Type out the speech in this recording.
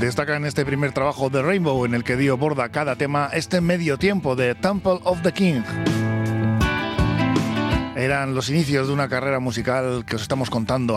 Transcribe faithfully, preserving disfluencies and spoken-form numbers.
Destaca en este primer trabajo de Rainbow, en el que dio borda cada tema, este medio tiempo de Temple of the King. Eran los inicios de una carrera musical que os estamos contando